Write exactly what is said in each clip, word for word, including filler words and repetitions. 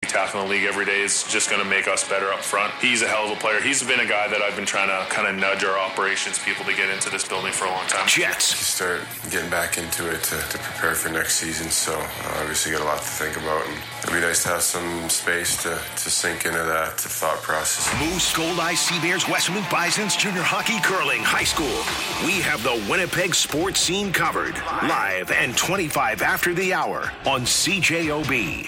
tackle in the league every day is just going to make us better up front. He's a hell of a player. He's been a guy that I've been trying to kind of nudge our operations people to get into this building for a long time. Jets. You start getting back into it to, to prepare for next season, so uh, obviously got a lot to think about, and it'd be nice to have some space to, to sink into that thought process. Moose, Gold Eye, Seabears, Western Bisons, Junior Hockey, Curling, High School. We have the Winnipeg sports scene covered. Live and twenty-five after the hour on C J O B.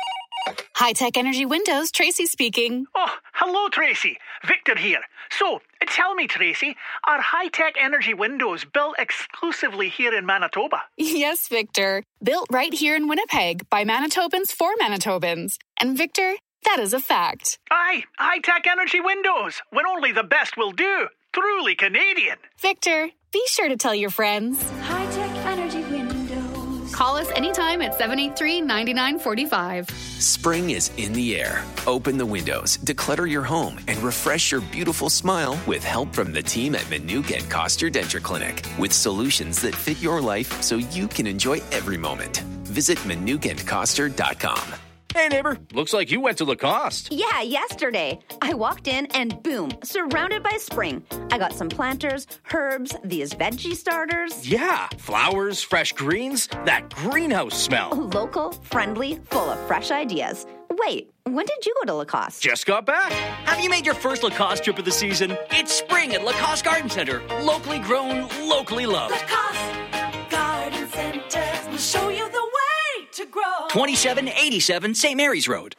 High-Tech Energy Windows, Tracy speaking. Oh, hello, Tracy. Victor here. So, tell me, Tracy, are High-Tech Energy Windows built exclusively here in Manitoba? Yes, Victor. Built right here in Winnipeg by Manitobans for Manitobans. And Victor, that is a fact. Aye, High-Tech Energy Windows, when only the best will do. Truly Canadian. Victor, be sure to tell your friends. High-Tech Energy Windows. Call us anytime at seven eight three, nine nine four five. Spring is in the air. Open the windows, declutter your home, and refresh your beautiful smile with help from the team at Manuka and Koster Denture Clinic with solutions that fit your life so you can enjoy every moment. Visit manuka and koster dot com. Hey, neighbor. Looks like you went to Lacoste. Yeah, yesterday. I walked in and boom, surrounded by spring. I got some planters, herbs, these veggie starters. Yeah, flowers, fresh greens, that greenhouse smell. Local, friendly, full of fresh ideas. Wait, when did you go to Lacoste? Just got back. Have you made your first Lacoste trip of the season? It's spring at Lacoste Garden Center. Locally grown, locally loved. Lacoste Garden Center will show you the way to grow. twenty-seven eighty-seven Saint Mary's Road.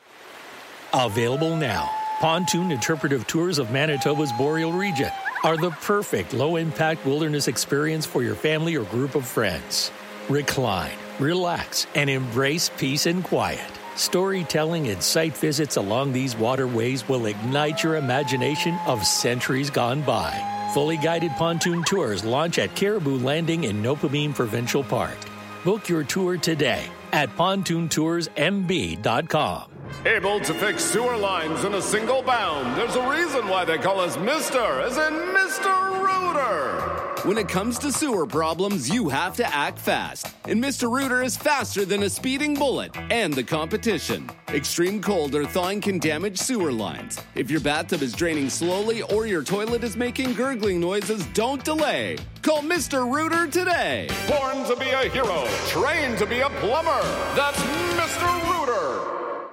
Available now. Pontoon Interpretive Tours of Manitoba's Boreal Region are the perfect low-impact wilderness experience for your family or group of friends. Recline, relax, and embrace peace and quiet. Storytelling and site visits along these waterways will ignite your imagination of centuries gone by. Fully guided pontoon tours launch at Caribou Landing in Nopamine Provincial Park. Book your tour today at pontoon tours m b dot com. Able to fix sewer lines in a single bound. There's a reason why they call us Mister, as in Mister Rooter. When it comes to sewer problems, you have to act fast. And Mister Rooter is faster than a speeding bullet and the competition. Extreme cold or thawing can damage sewer lines. If your bathtub is draining slowly or your toilet is making gurgling noises, don't delay. Call Mister Rooter today. Born to be a hero, trained to be a plumber. That's Mister Rooter.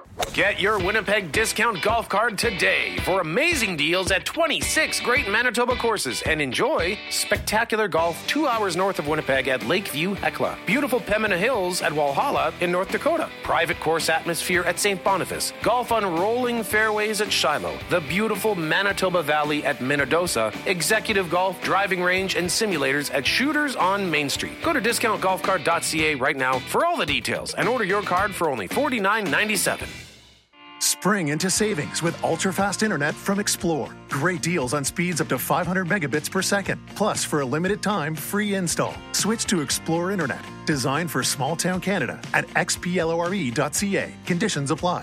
Get your Winnipeg discount golf card today for amazing deals at twenty-six great Manitoba courses, and enjoy spectacular golf two hours north of Winnipeg at Lakeview Hecla, beautiful Pembina Hills at Walhalla in North Dakota, private course atmosphere at Saint Boniface, golf on rolling fairways at Shiloh, the beautiful Manitoba Valley at Minnedosa, executive golf, driving range, and simulators at Shooters on Main Street. Go to discount golf card dot c a right now for all the details and order your card for only forty-nine ninety-seven. Spring into savings with ultra-fast internet from Explore. Great deals on speeds up to five hundred megabits per second. Plus, for a limited time, free install. Switch to Explore Internet. Designed for small-town Canada at x p lore dot c a. Conditions apply.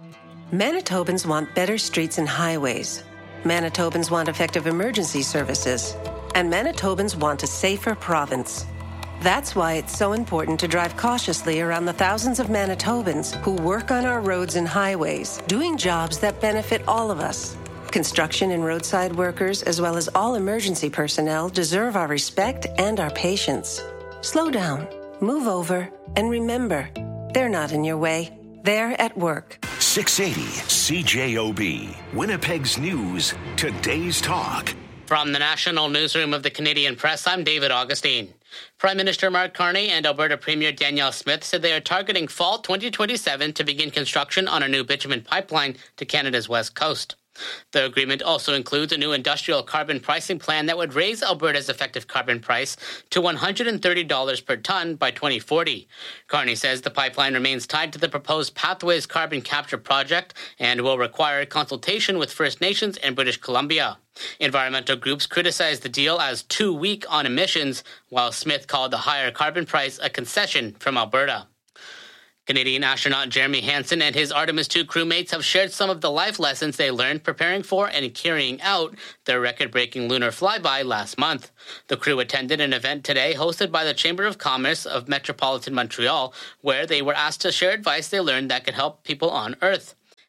Manitobans want better streets and highways. Manitobans want effective emergency services. And Manitobans want a safer province. That's why it's so important to drive cautiously around the thousands of Manitobans who work on our roads and highways, doing jobs that benefit all of us. Construction and roadside workers, as well as all emergency personnel, deserve our respect and our patience. Slow down, move over, and remember, they're not in your way. They're at work. six eighty C J O B, Winnipeg's News, Today's Talk. From the National Newsroom of the Canadian Press, I'm David Augustine. Prime Minister Mark Carney and Alberta Premier Danielle Smith said they are targeting fall twenty twenty-seven to begin construction on a new bitumen pipeline to Canada's west coast. The agreement also includes a new industrial carbon pricing plan that would raise Alberta's effective carbon price to one hundred thirty dollars per ton by twenty forty. Carney says the pipeline remains tied to the proposed Pathways carbon capture project and will require consultation with First Nations and British Columbia. Environmental groups criticized the deal as too weak on emissions, while Smith called the higher carbon price a concession from Alberta. Canadian astronaut Jeremy Hansen and his Artemis two crewmates have shared some of the life lessons they learned preparing for and carrying out their record-breaking lunar flyby last month. The crew attended an event today hosted by the Chamber of Commerce of Metropolitan Montreal, where they were asked to share advice they learned that could help people on Earth.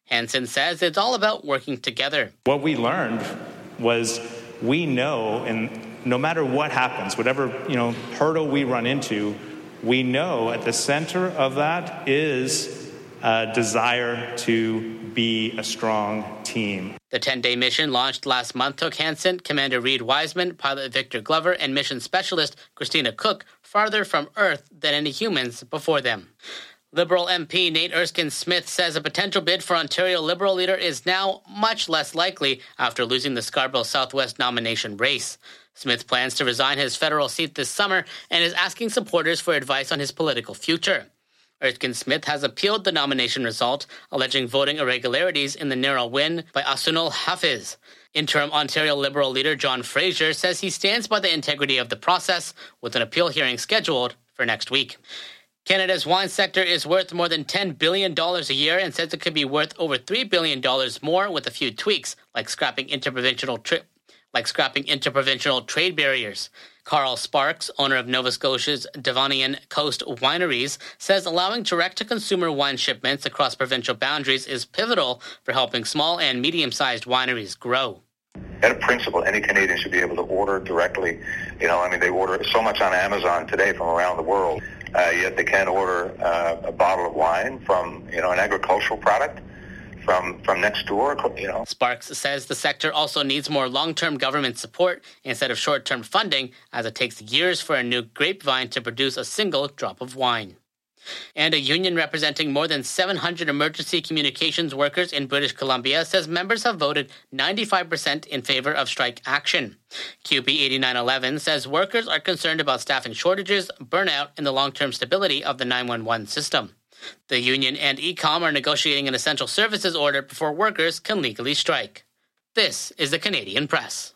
Henson says it's all about working together. What we learned was we know, and no matter what happens, whatever, you know, hurdle we run into, we know at the center of that is a desire to be a strong team. The ten-day mission launched last month took Hansen, Commander Reed Wiseman, pilot Victor Glover, and mission specialist Christina Cook farther from Earth than any humans before them. Liberal M P Nate Erskine-Smith says a potential bid for Ontario Liberal leader is now much less likely after losing the Scarborough Southwest nomination race. Smith plans to resign his federal seat this summer and is asking supporters for advice on his political future. Erskine-Smith has appealed the nomination result, alleging voting irregularities in the narrow win by Asunul Hafiz. Interim Ontario Liberal leader John Fraser says he stands by the integrity of the process, with an appeal hearing scheduled for next week. Canada's wine sector is worth more than ten billion dollars a year and says it could be worth over three billion dollars more with a few tweaks, like scrapping interprovincial tri- like scrapping interprovincial trade barriers. Carl Sparks, owner of Nova Scotia's Devonian Coast Wineries, says allowing direct-to-consumer wine shipments across provincial boundaries is pivotal for helping small and medium-sized wineries grow. At a principle, any Canadian should be able to order directly. You know, I mean, they order so much on Amazon today from around the world, uh, yet they can't order uh, a bottle of wine from, you know, an agricultural product from from next door, you know. Sparks says the sector also needs more long-term government support instead of short-term funding, as it takes years for a new grapevine to produce a single drop of wine. And a union representing more than seven hundred emergency communications workers in British Columbia says members have voted ninety-five percent in favor of strike action. Q P eighty-nine eleven says workers are concerned about staffing shortages, burnout, and the long-term stability of the nine one one system. The union and E C O M are negotiating an essential services order before workers can legally strike. This is the Canadian Press.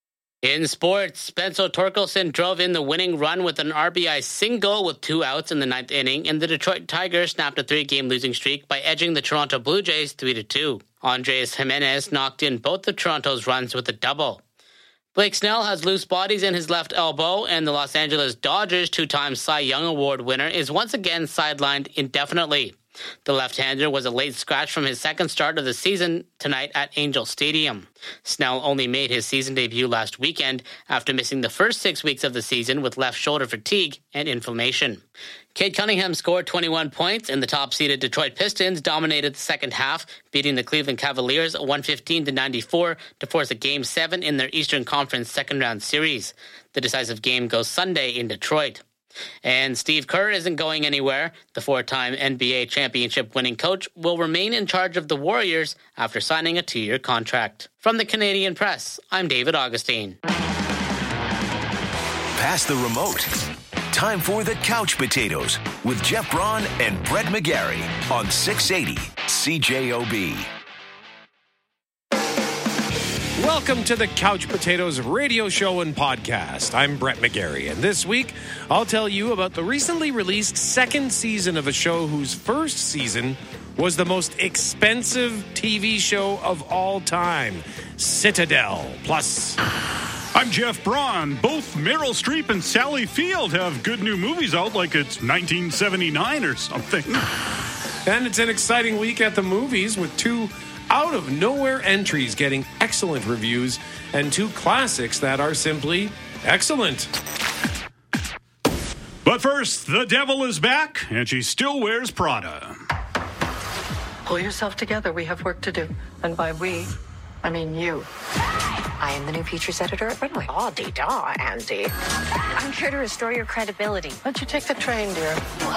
In sports, Spencer Torkelson drove in the winning run with an R B I single with two outs in the ninth inning, and the Detroit Tigers snapped a three-game losing streak by edging the Toronto Blue Jays three to two. Andres Jimenez knocked in both of Toronto's runs with a double. Blake Snell has loose bodies in his left elbow, and the Los Angeles Dodgers two-time Cy Young Award winner is once again sidelined indefinitely. The left-hander was a late scratch from his second start of the season tonight at Angel Stadium. Snell only made his season debut last weekend after missing the first six weeks of the season with left shoulder fatigue and inflammation. Cade Cunningham scored twenty-one points, and the top-seeded Detroit Pistons dominated the second half, beating the Cleveland Cavaliers one fifteen to ninety-four to force a Game seven in their Eastern Conference second-round series. The decisive game goes Sunday in Detroit. And Steve Kerr isn't going anywhere. The four-time N B A championship-winning coach will remain in charge of the Warriors after signing a two-year contract. From the Canadian Press, I'm David Augustine. Pass the remote. Time for the Couch Potatoes with Jeff Braun and Brett McGarry on six eighty C J O B. Welcome to the Couch Potatoes radio show and podcast. I'm Brett McGarry, and this week I'll tell you about the recently released second season of a show whose first season was the most expensive T V show of all time, Citadel. Plus, I'm Jeff Braun. Both Meryl Streep and Sally Field have good new movies out like it's nineteen seventy-nine or something. And it's an exciting week at the movies with two out-of-nowhere entries getting excellent reviews and two classics that are simply excellent. But first, the devil is back, and she still wears Prada. Pull yourself together. We have work to do. And by we, I mean you. I am the new features editor at Runway. Oh, da, Andy. I'm here to restore your credibility. Why don't you take the train, dear?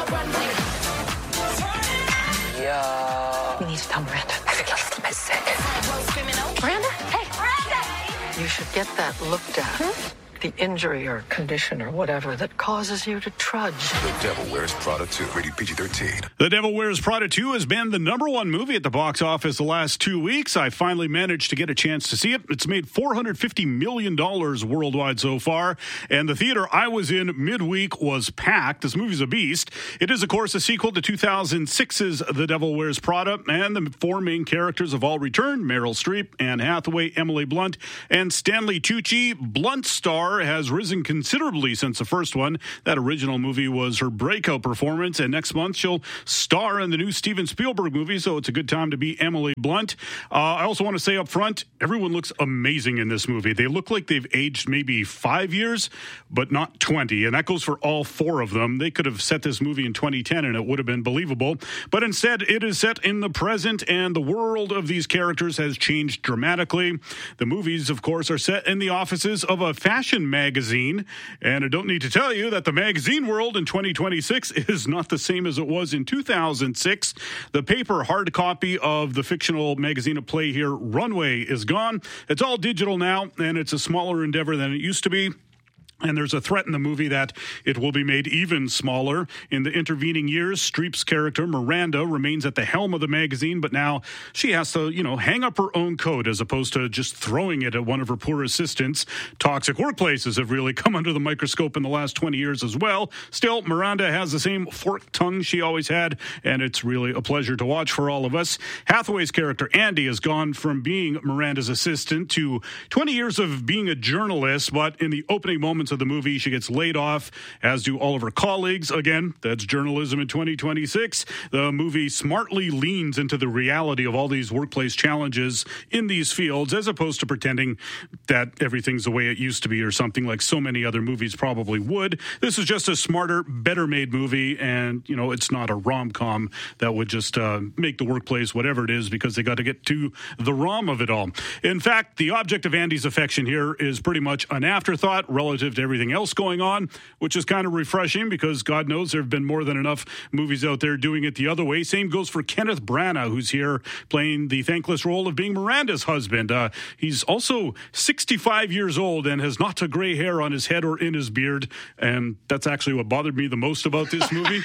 Yeah. We need to tell Miranda. I feel a little bit sick. Miranda? Hey, Miranda! You should get that looked at. Hmm? The injury or condition or whatever that causes you to trudge. The Devil Wears Prada two, rated P G thirteen. The Devil Wears Prada two has been the number one movie at the box office the last two weeks. I finally managed to get a chance to see it. It's made four hundred fifty million dollars worldwide so far, and the theater I was in midweek was packed. This movie's a beast. It is, of course, a sequel to two thousand six's The Devil Wears Prada, and the four main characters have all returned: Meryl Streep, Anne Hathaway, Emily Blunt, and Stanley Tucci. Blunt stars star has risen considerably since the first one. That original movie was her breakout performance, and next month she'll star in the new Steven Spielberg movie, so it's a good time to be Emily Blunt. Uh, I also want to say up front, everyone looks amazing in this movie. They look like they've aged maybe five years, but not twenty, and that goes for all four of them. They could have set this movie in twenty ten, and it would have been believable, but instead it is set in the present, and the world of these characters has changed dramatically. The movies, of course, are set in the offices of a fashion magazine, and I don't need to tell you that the magazine world in twenty twenty-six is not the same as it was in two thousand six. The paper hard copy of the fictional magazine at play here, Runway, is gone. It's all digital now, and it's a smaller endeavor than it used to be. And there's a threat in the movie that it will be made even smaller. In the intervening years, Streep's character, Miranda, remains at the helm of the magazine, but now she has to, you know, hang up her own code as opposed to just throwing it at one of her poor assistants. Toxic workplaces have really come under the microscope in the last twenty years as well. Still, Miranda has the same forked tongue she always had, and it's really a pleasure to watch for all of us. Hathaway's character, Andy, has gone from being Miranda's assistant to twenty years of being a journalist, but in the opening moments of the movie, she gets laid off, as do all of her colleagues. Again, that's journalism in twenty twenty-six. The movie smartly leans into the reality of all these workplace challenges in these fields, as opposed to pretending that everything's the way it used to be or something like so many other movies probably would. This is just a smarter, better made movie, and, you know, it's not a rom-com that would just uh, make the workplace whatever it is because they got to get to the rom of it all. In fact, the object of Andy's affection here is pretty much an afterthought relative to everything else going on, which is kind of refreshing because God knows there have been more than enough movies out there doing it the other way. Same goes for Kenneth Branagh, who's here playing the thankless role of being Miranda's husband. Uh, he's also sixty-five years old and has not a gray hair on his head or in his beard, and that's actually what bothered me the most about this movie.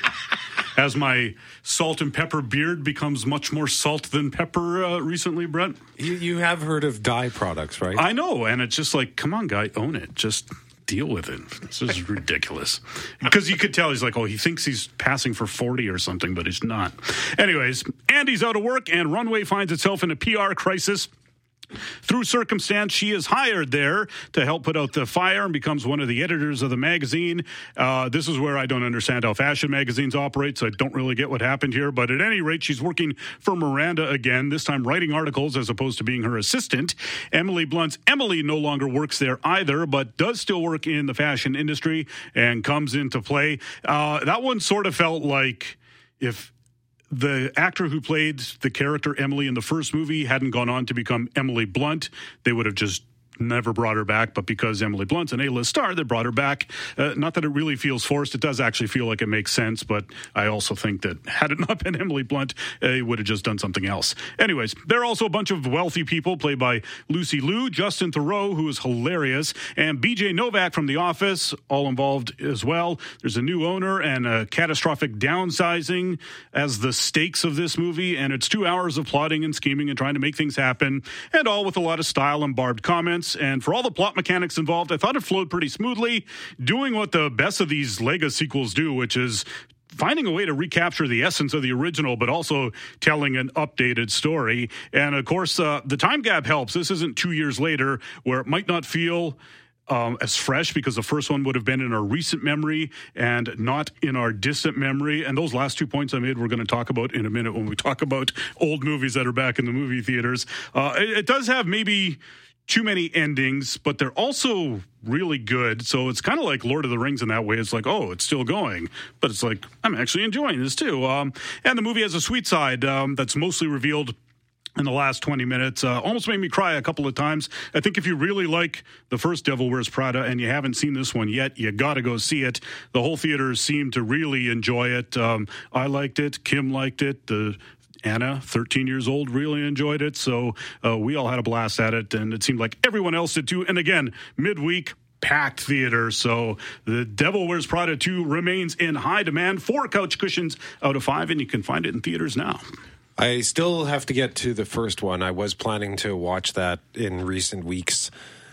As my salt and pepper beard becomes much more salt than pepper uh, recently, Brent. You, you have heard of dye products, right? I know, and it's just like, come on, guy, own it. Just deal with it. This is ridiculous. Because you could tell he's like, oh, he thinks he's passing for forty or something, but he's not. Anyways, Andy's out of work, and Runway finds itself in a P R crisis. Through circumstance, she is hired there to help put out the fire and becomes one of the editors of the magazine. Uh, this is where I don't understand how fashion magazines operate, so I don't really get what happened here. But at any rate, she's working for Miranda again, this time writing articles as opposed to being her assistant. Emily Blunt's Emily no longer works there either, but does still work in the fashion industry and comes into play. Uh, that one sort of felt like if the actor who played the character Emily in the first movie hadn't gone on to become Emily Blunt, they would have just never brought her back, but because Emily Blunt's an A-list star, they brought her back. Uh, not that it really feels forced. It does actually feel like it makes sense, but I also think that had it not been Emily Blunt, they would have just done something else. Anyways, there are also a bunch of wealthy people played by Lucy Liu, Justin Theroux, who is hilarious, and B J Novak from The Office, all involved as well. There's a new owner and a catastrophic downsizing as the stakes of this movie, and it's two hours of plotting and scheming and trying to make things happen, and all with a lot of style and barbed comments. And for all the plot mechanics involved, I thought it flowed pretty smoothly, doing what the best of these Lego sequels do, which is finding a way to recapture the essence of the original, but also telling an updated story. And of course, uh, the time gap helps. This isn't two years later where it might not feel Um, as fresh because the first one would have been in our recent memory and not in our distant memory. And those last two points I made, we're going to talk about in a minute when we talk about old movies that are back in the movie theaters. Uh, it, it does have maybe too many endings, but they're also really good. So it's kind of like Lord of the Rings in that way. It's like, oh, it's still going, but it's like, I'm actually enjoying this too. Um, and the movie has a sweet side um, that's mostly revealed in the last twenty minutes. Uh, almost made me cry a couple of times. I think if you really like the first Devil Wears Prada and you haven't seen this one yet, you got to go see it. The whole theater seemed to really enjoy it. Um, I liked it. Kim liked it. The Anna, thirteen years old, really enjoyed it. So uh, we all had a blast at it, and it seemed like everyone else did too. And again, midweek, packed theater. So The Devil Wears Prada two remains in high demand. Four couch cushions out of five, and you can find it in theaters now. I still have to get to the first one. I was planning to watch that in recent weeks,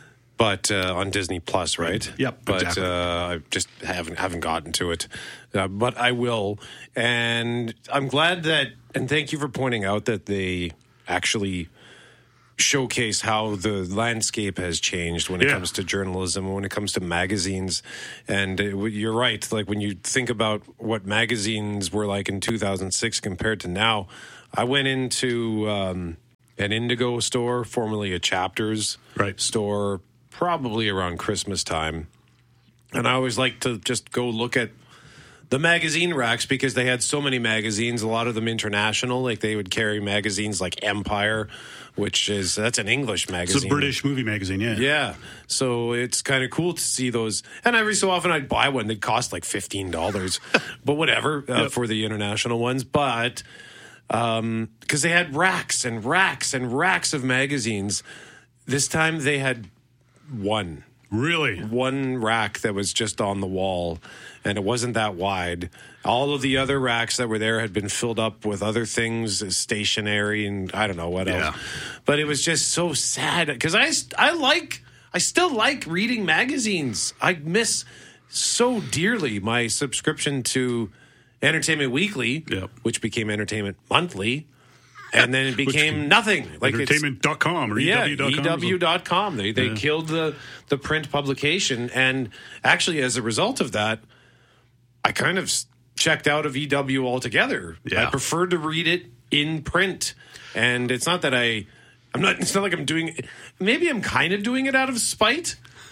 but uh, on Disney Plus, right? Yep, but exactly. uh, I just haven't haven't gotten to it. Uh, but I will, and I'm glad that. And thank you for pointing out that they actually showcase how the landscape has changed when it Yeah. comes to journalism, when it comes to magazines. And uh, you're right. Like when you think about what magazines were like in two thousand six compared to now, I went into um, an Indigo store, formerly a Chapters right. store, probably around Christmas time. And I always like to just go look at the magazine racks because they had so many magazines, a lot of them international. Like they would carry magazines like Empire, which is, that's an English magazine. It's a British movie magazine, yeah. Yeah. So it's kind of cool to see those. And every so often I'd buy one. They'd cost like fifteen dollars, but whatever uh, Yep. for the international ones. But um, because they had racks and racks and racks of magazines. This time they had one. Really? One rack that was just on the wall, and it wasn't that wide. All of the other racks that were there had been filled up with other things, stationery, and I don't know what else. Yeah. But it was just so sad because I, I like, I still like reading magazines. I miss so dearly my subscription to Entertainment Weekly, Yep. which became Entertainment Monthly. And then it became Which- nothing. Like entertainment dot com or yeah, E W dot com. E W dot com. They they Yeah. killed the the print publication, and actually, as a result of that, I kind of s- checked out of E W altogether. Yeah. I prefer to read it in print, and it's not that I, I'm not. It's not like I'm doing. Maybe I'm kind of doing it out of spite.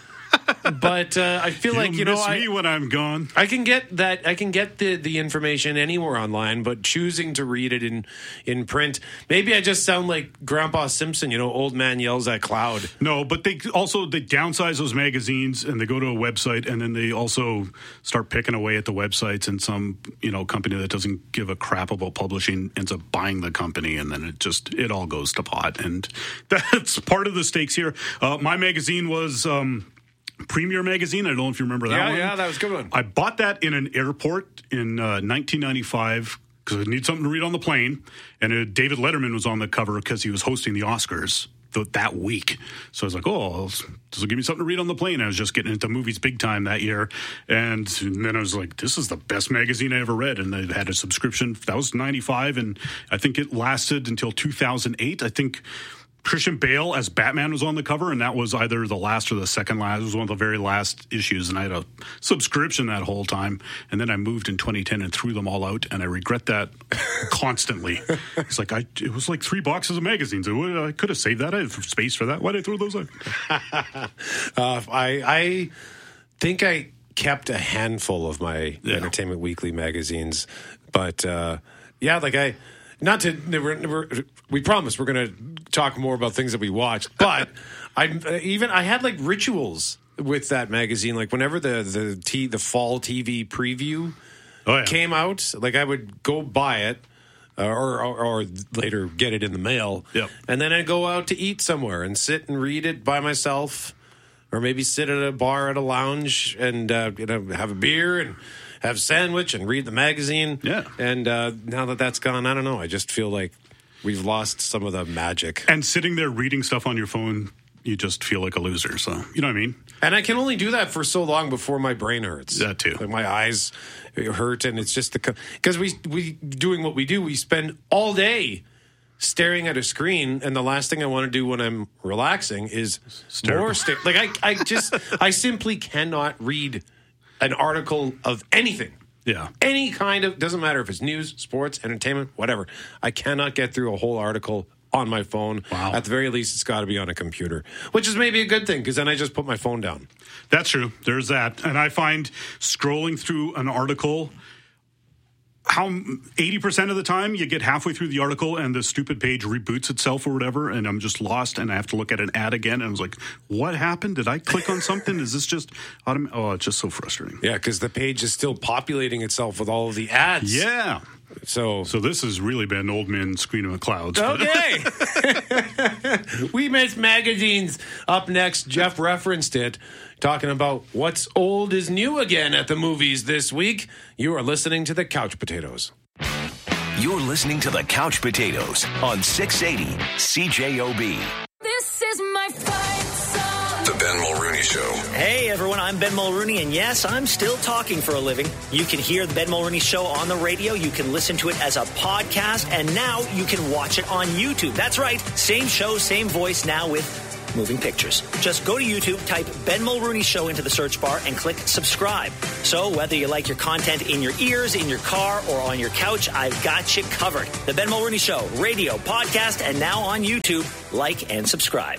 But uh, I feel You'll like you know miss I, me when I'm gone. I can get that. I can get the, the information anywhere online, but choosing to read it in in print. Maybe I just sound like Grandpa Simpson. You know, old man yells at cloud. No, but they also they downsize those magazines and they go to a website and then they also start picking away at the websites, and some you know company that doesn't give a crap about publishing ends up buying the company, and then it just it all goes to pot, and that's part of the stakes here. Uh, my magazine was. Um, Premier Magazine. I don't know if you remember that Yeah, one. yeah, that was a good one. I bought that in an airport in uh, nineteen ninety-five because I need something to read on the plane. And uh, David Letterman was on the cover because he was hosting the Oscars th- that week. So I was like, oh, this will give me something to read on the plane. I was just getting into movies big time that year. And, and then I was like, this is the best magazine I ever read. And they had a subscription. That was ninety-five. And I think it lasted until two thousand eight. I think Christian Bale as Batman was on the cover, and that was either the last or the second last. It was one of the very last issues, and I had a subscription that whole time. And then I moved in twenty ten and threw them all out, and I regret that constantly. It's like I, it was like three boxes of magazines. I could have saved that. I had space for that. Why did I throw those out? uh, I I think I kept a handful of my Yeah. Entertainment Weekly magazines, but uh, yeah, like I. Not to, we're, we're, we promise we're going to talk more about things that we watched, but I even I had like rituals with that magazine. Like whenever the the t, the fall T V preview oh, yeah. came out, like I would go buy it uh, or, or or later get it in the mail, Yep. and then I'd go out to eat somewhere and sit and read it by myself, or maybe sit at a bar at a lounge and uh, you know have a beer and. Have a sandwich and read the magazine. Yeah. And uh, now that that's gone, I don't know. I just feel like we've lost some of the magic. And sitting there reading stuff on your phone, you just feel like a loser. So, you know what I mean? And I can only do that for so long before my brain hurts. That too. Like my eyes hurt, and it's just the because we we doing what we do. We spend all day staring at a screen, and the last thing I want to do when I'm relaxing is Stare. more stare. Like I, I just I simply cannot read an article of anything. Yeah. Any kind of, doesn't matter if it's news, sports, entertainment, whatever. I cannot get through a whole article on my phone. Wow. At the very least, it's got to be on a computer, which is maybe a good thing because then I just put my phone down. That's true. There's that. And I find scrolling through an article, how eighty percent of the time you get halfway through the article and the stupid page reboots itself or whatever, and I'm just lost and I have to look at an ad again. And I was like, what happened? Did I click on something? Is this just autom-? Oh, it's just so frustrating. Yeah, because the page is still populating itself with all of the ads. Yeah. So, so this has really been old men screaming at clouds. Okay. We miss magazines. Up next, Jeff referenced it, talking about what's old is new again at the movies this week. You are listening to the Couch Potatoes. You're listening to the Couch Potatoes on six eighty C J O B. This is my fight song. The Ben Mulrooney Show. Hey everyone, I'm Ben Mulrooney, and yes, I'm still talking for a living. You can hear the Ben Mulrooney Show on the radio, you can listen to it as a podcast, and now you can watch it on YouTube. That's right, same show, same voice, now with moving pictures. Just go to YouTube, type Ben Mulrooney Show into the search bar, and click subscribe. So whether you like your content in your ears, in your car, or on your couch, I've got you covered. The Ben Mulrooney Show, radio, podcast, and now on YouTube. Like and subscribe.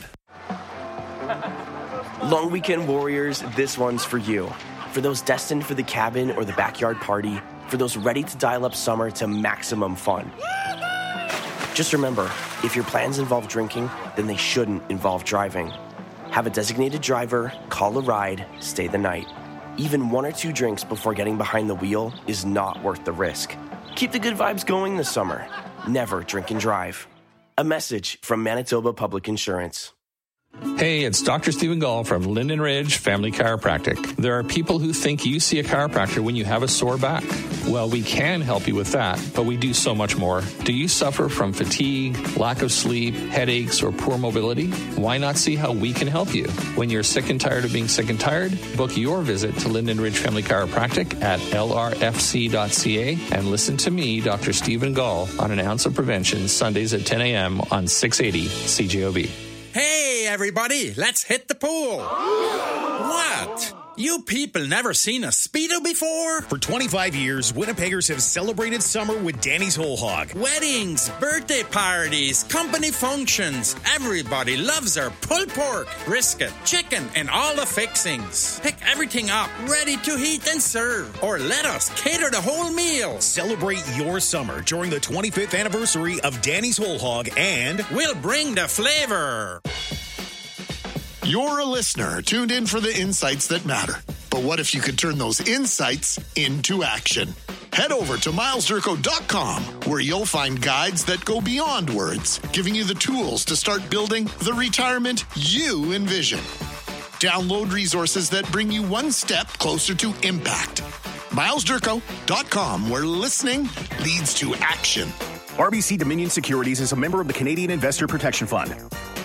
Long weekend warriors, this one's for you. For those destined for the cabin or the backyard party, for those ready to dial up summer to maximum fun. Just remember, if your plans involve drinking, then they shouldn't involve driving. Have a designated driver, call a ride, stay the night. Even one or two drinks before getting behind the wheel is not worth the risk. Keep the good vibes going this summer. Never drink and drive. A message from Manitoba Public Insurance. Hey, it's Doctor Stephen Gall from Linden Ridge Family Chiropractic. There are people who think you see a chiropractor when you have a sore back. Well, we can help you with that, but we do so much more. Do you suffer from fatigue, lack of sleep, headaches, or poor mobility? Why not see how we can help you? When you're sick and tired of being sick and tired, book your visit to Linden Ridge Family Chiropractic at L R F C dot C A and listen to me, Doctor Stephen Gall, on An Ounce of Prevention, Sundays at ten a.m. on six eighty C J O B. Hey, everybody, let's hit the pool. What? You people never seen a Speedo before? For twenty-five years, Winnipeggers have celebrated summer with Danny's Whole Hog. Weddings, birthday parties, company functions. Everybody loves our pulled pork, brisket, chicken, and all the fixings. Pick everything up, ready to heat and serve. Or let us cater the whole meal. Celebrate your summer during the twenty-fifth anniversary of Danny's Whole Hog, and we'll bring the flavor. You're a listener tuned in for the insights that matter. But what if you could turn those insights into action? Head over to miles durko dot com, where you'll find guides that go beyond words, giving you the tools to start building the retirement you envision. Download resources that bring you one step closer to impact. miles durko dot com, where listening leads to action. R B C Dominion Securities is a member of the Canadian Investor Protection Fund.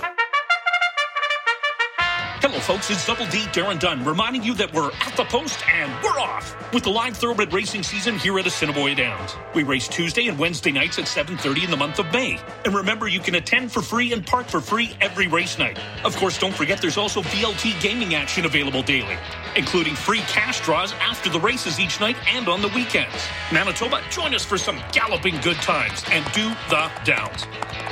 Hello, folks. It's Double D Darren Dunn reminding you that we're at the post and we're off with the live thoroughbred racing season here at Assiniboia Downs. We race Tuesday and Wednesday nights at seven thirty in the month of May. And remember, you can attend for free and park for free every race night. Of course, don't forget there's also V L T gaming action available daily, including free cash draws after the races each night and on the weekends. Manitoba, join us for some galloping good times and do the Downs.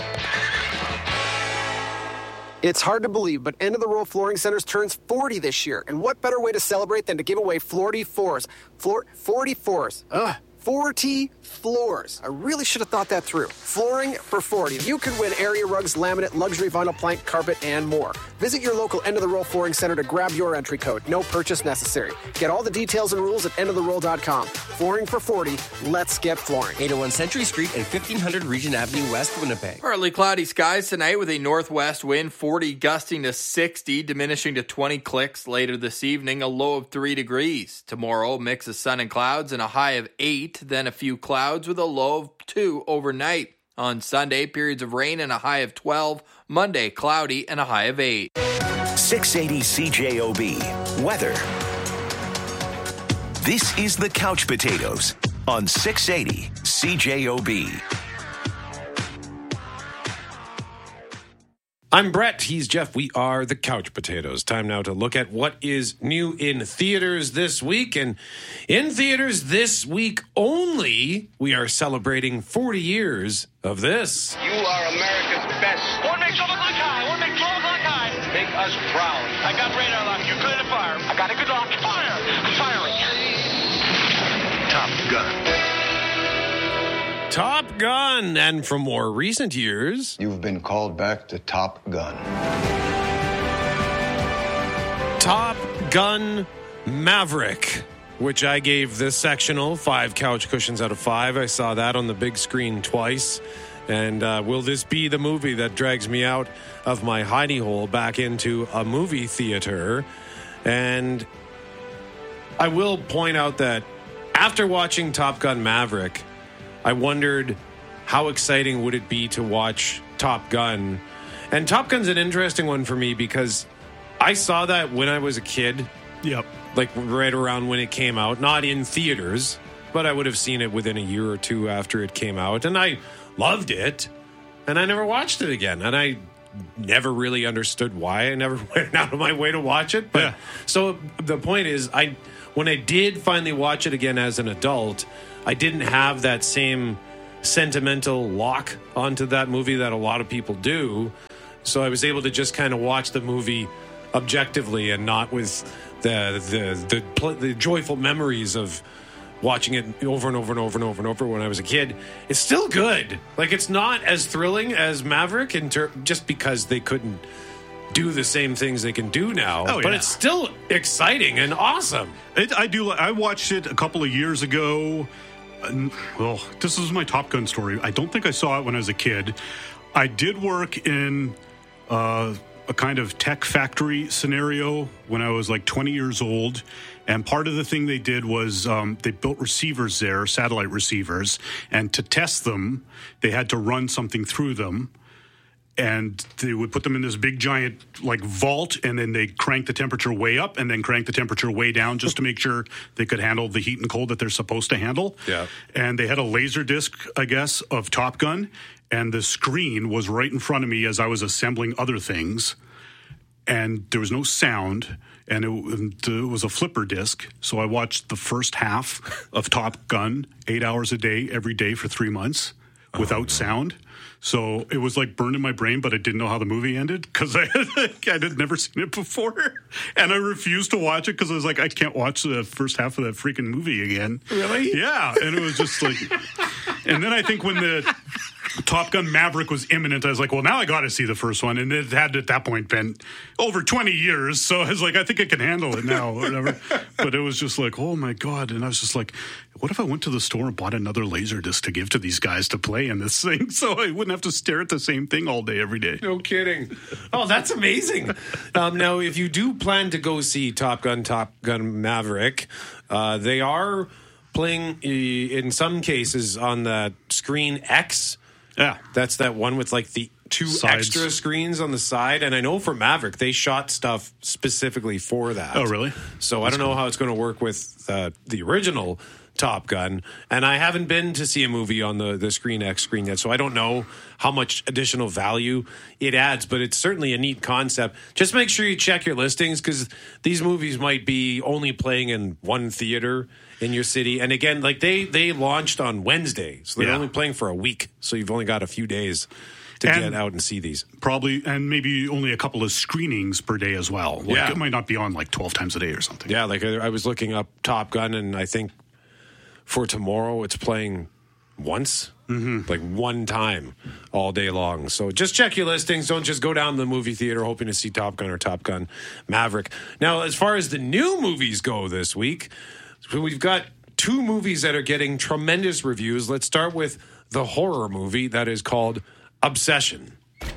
It's hard to believe, but End of the Road Flooring Centers turns forty this year. And what better way to celebrate than to give away forty-fours? Floor, forty-fours. Ugh. forty floors. I really should have thought that through. Flooring for forty. You could win area rugs, laminate, luxury vinyl plank, carpet, and more. Visit your local End of the Road Flooring Center to grab your entry code. No purchase necessary. Get all the details and rules at end of the roll dot com. Flooring for forty. Let's get flooring. eight oh one Century Street and fifteen hundred Regent Avenue West, Winnipeg. Partly cloudy skies tonight with a northwest wind, forty gusting to sixty, diminishing to twenty clicks later this evening, a low of three degrees. Tomorrow, mix of sun and clouds and a high of eight. Then a few clouds with a low of two overnight. On Sunday, periods of rain and a high of twelve. Monday, cloudy and a high of eight. six eighty C J O B. Weather. This is the Couch Potatoes on six eighty C J O B. I'm Brett. He's Jeff. We are the Couch Potatoes. Time now to look at what is new in theaters this week. And in theaters this week only, we are celebrating forty years of this. You are America's best. One makes twelve o'clock high. One makes twelve o'clock high. Make us proud. I got radar lock. You clear to fire. I got a good lock. Fire. I'm firing. Top Gun. Top Gun. And from more recent years, you've been called back to Top Gun. Top Gun Maverick, which I gave this sectional five couch cushions out of five. I saw that on the big screen twice. And uh, will this be the movie that drags me out of my hidey hole back into a movie theater? And I will point out that after watching Top Gun Maverick, I wondered how exciting would it be to watch Top Gun. And Top Gun's an interesting one for me because I saw that when I was a kid. Yep. Like right around when it came out. Not in theaters, but I would have seen it within a year or two after it came out. And I loved it. And I never watched it again. And I never really understood why. I never went out of my way to watch it. But Yeah. so the point is, I when I did finally watch it again as an adult, I didn't have that same sentimental lock onto that movie that a lot of people do. So I was able to just kind of watch the movie objectively and not with the the the, pl- the joyful memories of watching it over and over and over and over and over when I was a kid. It's still good. Like, it's not as thrilling as Maverick in ter- just because they couldn't do the same things they can do now. Oh, but yeah. it's still exciting and awesome. It, I do. I watched it a couple of years ago. Uh, Well, this is my Top Gun story. I don't think I saw it when I was a kid. I did work in uh, a kind of tech factory scenario when I was like twenty years old. And part of the thing they did was um, they built receivers there, satellite receivers. And to test them, they had to run something through them. And they would put them in this big giant like vault, and then they crank the temperature way up and then crank the temperature way down just to make sure they could handle the heat and cold that they're supposed to handle. Yeah. And they had a laser disc, I guess, of Top Gun, and the screen was right in front of me as I was assembling other things. And there was no sound, and it, and it was a flipper disc. So I watched the first half of Top Gun eight hours a day, every day for three months without oh, no. sound. So it was like burned in my brain, but I didn't know how the movie ended because I, I had never seen it before. And I refused to watch it because I was like, I can't watch the first half of that freaking movie again. Really? Yeah. And it was just like, and then I think when the Top Gun Maverick was imminent, I was like, well, now I got to see the first one. And it had at that point been over twenty years. So I was like, I think I can handle it now or whatever. But it was just like, oh my God. And I was just like, what if I went to the store and bought another Laserdisc to give to these guys to play in this thing so I wouldn't have to stare at the same thing all day, every day? No kidding. Oh, that's amazing. Um, now, if you do plan to go see Top Gun, Top Gun Maverick, uh, they are playing, in some cases, on the Screen X. Yeah. That's that one with like the two Sides. extra screens on the side. And I know for Maverick, they shot stuff specifically for that. Oh, really? So That's I don't know cool. how it's going to work with uh, the original Top Gun. And I haven't been to see a movie on the, the Screen X screen yet, so I don't know how much additional value it adds, but it's certainly a neat concept. Just make sure you check your listings because these movies might be only playing in one theater in your city. And again, like they, they launched on Wednesday, so they're Yeah. only playing for a week. So you've only got a few days to And get out and see these. Probably, and maybe only a couple of screenings per day as well. Like, Yeah. it might not be on like twelve times a day or something. Yeah, like I, I was looking up Top Gun, and I think for tomorrow it's playing once, mm-hmm. like one time all day long. So just check your listings. Don't just go down to the movie theater hoping to see Top Gun or Top Gun Maverick. Now, as far as the new movies go this week, we've got two movies that are getting tremendous reviews. Let's start with the horror movie that is called Obsession.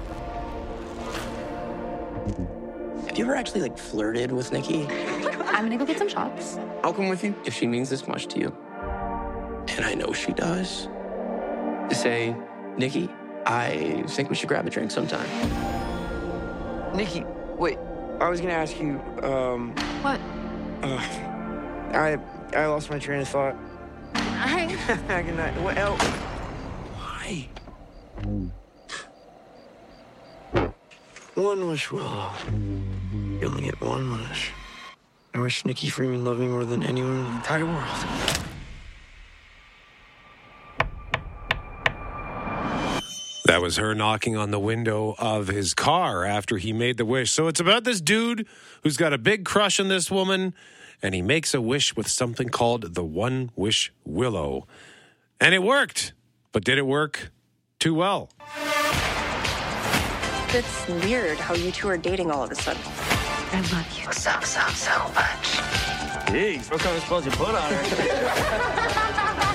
Have you ever actually, like, flirted with Nikki? I'm gonna go get some shots. I'll come with you if she means this much to you. And I know she does. To say, Nikki, I think we should grab a drink sometime. Nikki, wait. I was gonna ask you, um... What? Uh, I I lost my train of thought. Hi. Good night. What else? Why? One wish, Willow. You only get one wish. I wish Nikki Freeman loved me more than anyone in the entire world. That was her knocking on the window of his car after he made the wish. So it's about this dude who's got a big crush on this woman, and he makes a wish with something called the One Wish Willow. And it worked. But did it work too well? It's weird how you two are dating all of a sudden. I love you so, so, so much. Jeez, what kind of spells you put on her?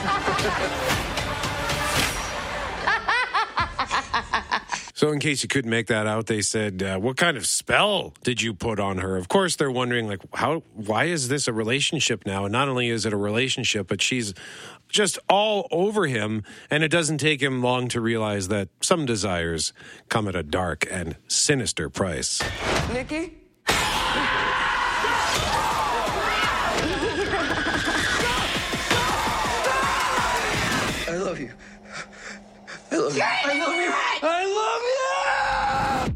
So in case you couldn't make that out, they said, uh, what kind of spell did you put on her? Of course, they're wondering, like, how? Why is this a relationship now? And not only is it a relationship, but she's just all over him. And it doesn't take him long to realize that some desires come at a dark and sinister price. Nikki? I love you. I love you. I love you. I love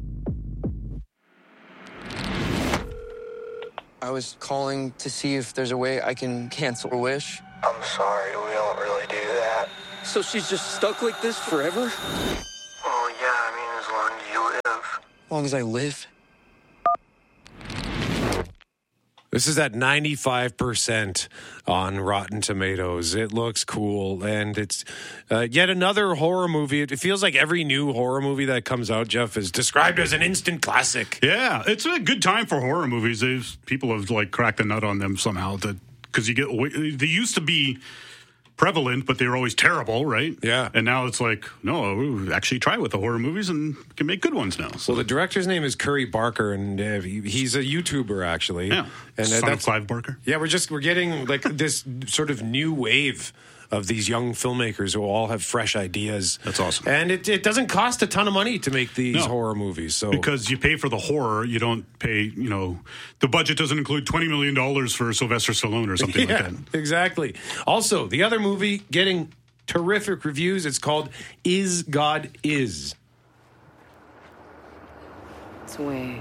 you. I was calling to see if there's a way I can cancel a wish. I'm sorry, we don't really do that. So she's just stuck like this forever? Well, yeah, I mean, as long as you live. As long as I live? This is at ninety-five percent on Rotten Tomatoes. It looks cool, and it's uh, yet another horror movie. It feels like every new horror movie that comes out, Jeff, is described as an instant classic. Yeah, it's a good time for horror movies. They've, people have like cracked the nut on them somehow. Because you get, they used to be prevalent, but they were always terrible, right? Yeah. And now it's like, no, we actually try with the horror movies and can make good ones now. So well, the director's name is Curry Barker, and uh, he, he's a YouTuber, actually. Yeah. And uh, Son that's of Clive Barker. Yeah, we're just we're getting like this sort of new wave of these young filmmakers who all have fresh ideas. That's awesome. And it, it doesn't cost a ton of money to make these No. horror movies. So because you pay for the horror, you don't pay, you know, the budget doesn't include twenty million dollars for Sylvester Stallone or something yeah, like that. Exactly. Also, the other movie getting terrific reviews, it's called Is God Is. Swing.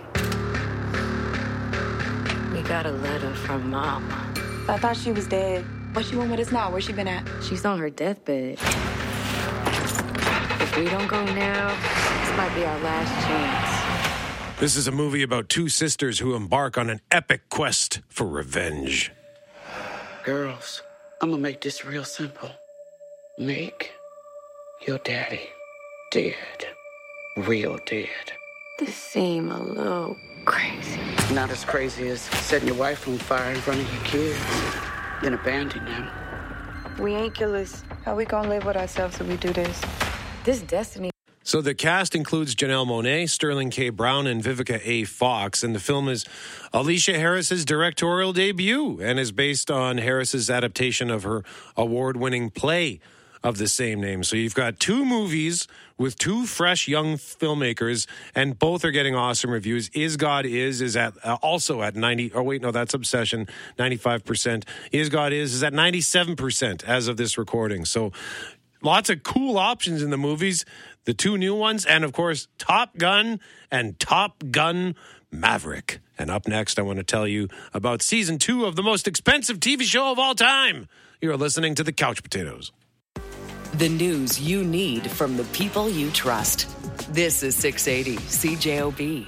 We got a letter from Mama. I thought she was dead. What she want with us now? Where she been at? She's on her deathbed. If we don't go now, this might be our last chance. This is a movie about two sisters who embark on an epic quest for revenge. Girls, I'm gonna make this real simple. Make your daddy dead. Real dead. This seem a little crazy. Not as crazy as setting your wife on fire in front of your kids, then abandoning them. We ain't killers. How we gonna live with ourselves if we do this? This destiny. So the cast includes Janelle Monáe, Sterling K. Brown, and Vivica A. Fox, and the film is Alicia Harris's directorial debut and is based on Harris's adaptation of her award-winning play of the same name. So you've got two movies with two fresh young filmmakers, and both are getting awesome reviews. Is God Is is at uh, also at ninety. Oh wait, no, that's Obsession, ninety-five percent. Is God Is is at ninety-seven percent as of this recording. So lots of cool options in the movies. The two new ones, and of course, Top Gun and Top Gun Maverick. And up next, I want to tell you about season two of the most expensive T V show of all time. You're listening to The Couch Potatoes. The news you need from the people you trust. This is six eighty C J O B.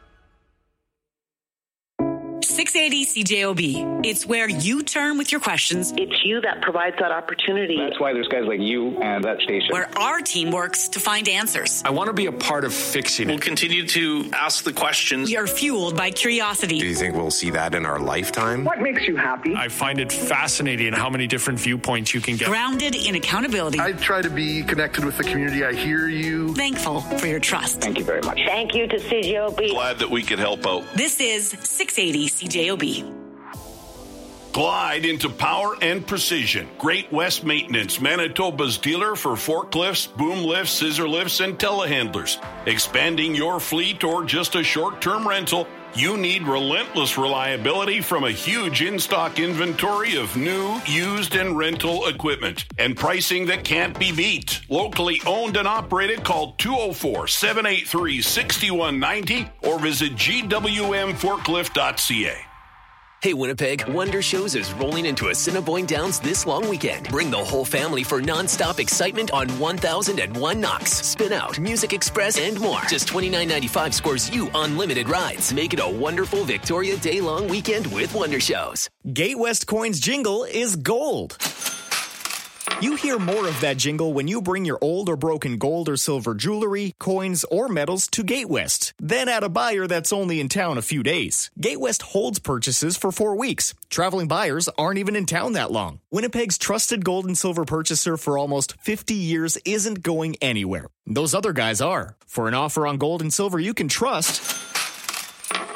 six eighty C J O B. It's where you turn with your questions. It's you that provides that opportunity. That's why there's guys like you and that station. Where our team works to find answers. I want to be a part of fixing it. We'll continue to ask the questions. We are fueled by curiosity. Do you think we'll see that in our lifetime? What makes you happy? I find it fascinating how many different viewpoints you can get. Grounded in accountability. I try to be connected with the community. I hear you. Thankful for your trust. Thank you very much. Thank you to C J O B. Glad that we could help out. This is six eighty C J O B. Glide into power and precision. Great West Maintenance, Manitoba's dealer for forklifts, boom lifts, scissor lifts, and telehandlers. Expanding your fleet or just a short-term rental, you need relentless reliability from a huge in-stock inventory of new, used, and rental equipment. And pricing that can't be beat. Locally owned and operated, call two oh four, seven eight three, six one nine oh or visit g w m forklift dot c a. Hey Winnipeg, Wonder Shows is rolling into Assiniboine Downs this long weekend. Bring the whole family for non-stop excitement on one thousand one Knocks, Spin Out, Music Express, and more. Just twenty-nine ninety-five scores you unlimited rides. Make it a wonderful Victoria Day long weekend with Wonder Shows. Gate West Coins jingle is gold. You hear more of that jingle when you bring your old or broken gold or silver jewelry, coins, or metals to Gate West. Then add a buyer that's only in town a few days. Gate West holds purchases for four weeks. Traveling buyers aren't even in town that long. Winnipeg's trusted gold and silver purchaser for almost fifty years isn't going anywhere. Those other guys are. For an offer on gold and silver you can trust.